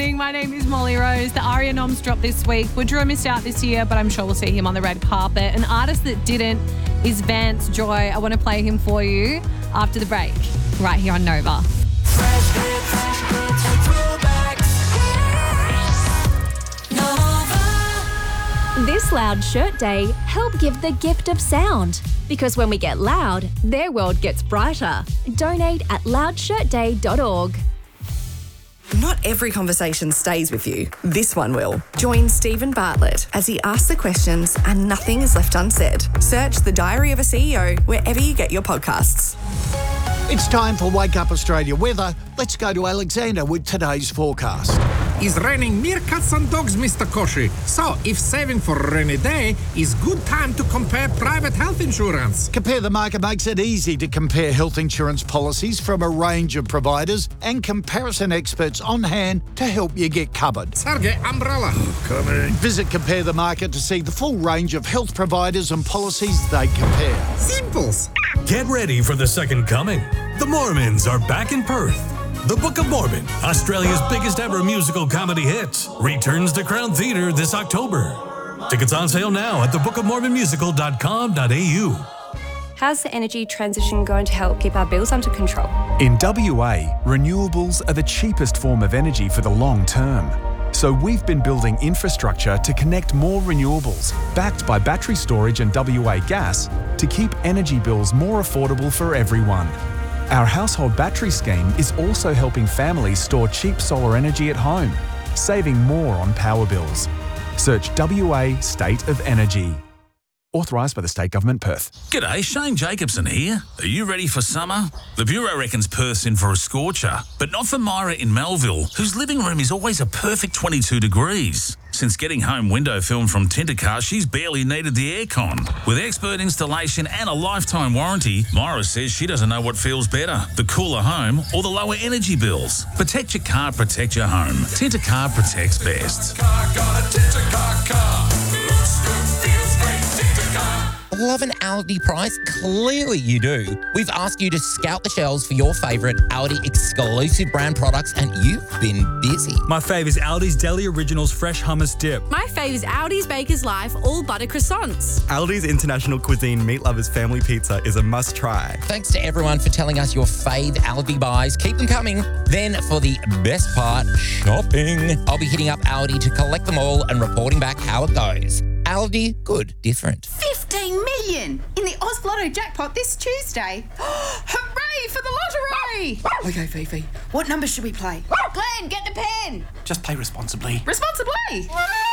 morning. My name is Molly Rose. The Aria Noms dropped this week. Woodrow missed out this year, but I'm sure we'll see him on the red carpet. An artist that didn't is Vance Joy. I want to play him for you after the break, right here on Nova. This Loud Shirt Day, help give the gift of sound. Because when we get loud, their world gets brighter. Donate at loudshirtday.org. Not every conversation stays with you. This one will. Join Stephen Bartlett as he asks the questions and nothing is left unsaid. Search The Diary of a CEO wherever you get your podcasts. It's time for Wake Up Australia weather. Let's go to Alexander with today's forecast. It's raining meerkats and dogs, Mr. Koshi. So, if saving for a rainy day is good time to compare private health insurance. Compare the Market makes it easy to compare health insurance policies from a range of providers and comparison experts on hand to help you get covered. Target umbrella. Coming. Visit Compare the Market to see the full range of health providers and policies they compare. Simples. Get ready for the second coming. The Mormons are back in Perth. The Book of Mormon, Australia's biggest ever musical comedy hit, returns to Crown Theatre this October. Tickets on sale now at thebookofmormonmusical.com.au. How's the energy transition going to help keep our bills under control? In WA, renewables are the cheapest form of energy for the long term. So we've been building infrastructure to connect more renewables, backed by battery storage and WA Gas, to keep energy bills more affordable for everyone. Our household battery scheme is also helping families store cheap solar energy at home, saving more on power bills. Search WA State of Energy. Authorised by the State Government, Perth. G'day, Shane Jacobson here. Are you ready for summer? The Bureau reckons Perth's in for a scorcher, but not for Myra in Melville, whose living room is always a perfect 22 degrees. Since getting home window film from Tintercar, she's barely needed the aircon. With expert installation and a lifetime warranty, Myra says she doesn't know what feels better, the cooler home or the lower energy bills. Protect your car, protect your home. Tintercar protects best. Love an Aldi price? Clearly you do. We've asked you to scout the shelves for your favourite Aldi exclusive brand products and you've been busy. My fave is Aldi's Deli Originals Fresh Hummus Dip. My fave is Aldi's Baker's Life All Butter Croissants. Aldi's International Cuisine Meat Lovers Family Pizza is a must try. Thanks to everyone for telling us your fave Aldi buys. Keep them coming. Then for the best part, shopping. I'll be hitting up Aldi to collect them all and reporting back how it goes. Aldi, good, different. 15 million in the Oz Lotto jackpot this Tuesday. Hooray for the lottery! Okay, Fifi, what number should we play? Glenn, get the pen. Just play responsibly. Responsibly?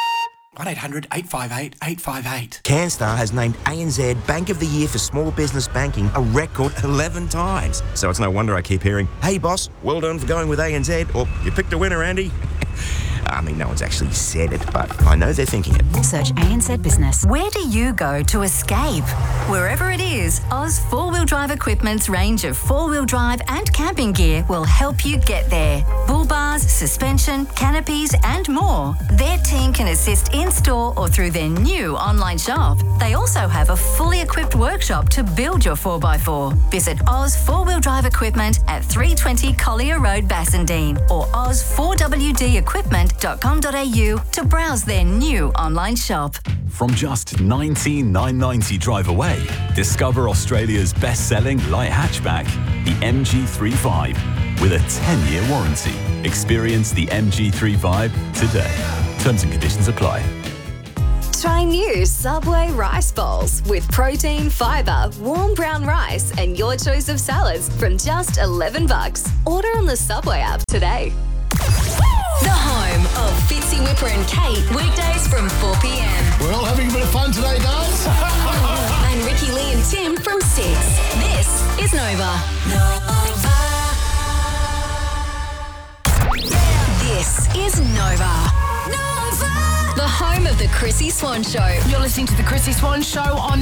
1-800-858-858. CanStar has named ANZ Bank of the Year for Small Business Banking a record 11 times. So it's no wonder I keep hearing, hey boss, well done for going with ANZ, or you picked a winner, Andy. I mean, no one's actually said it, but I know they're thinking it. Search ANZ Business. Where do you go to escape? Wherever it is, Oz 4-Wheel Drive Equipment's range of 4-wheel drive and camping gear will help you get there. Bull bars, suspension, canopies and more. Their team can assist in-store or through their new online shop. They also have a fully equipped workshop to build your 4x4. Visit Oz 4-Wheel Drive Equipment at 320 Collier Road, Bassendean or oz4wdequipment.com.au to browse their new online shop. From just $19,990 drive away, discover Australia's best-selling light hatchback, the MG35, with a 10-year warranty. Experience the MG35 today. Terms and conditions apply. Try new Subway rice bowls with protein, fibre, warm brown rice and your choice of salads from just $11. Order on the Subway app today. The home of Fitzy, Whipper and Kate, weekdays from 4 p.m. We're all having a bit of fun today, guys. And Ricky, Lee and Tim from 6. This is Nova. This is Nova. The home of the Chrissy Swan Show. You're listening to the Chrissy Swan Show on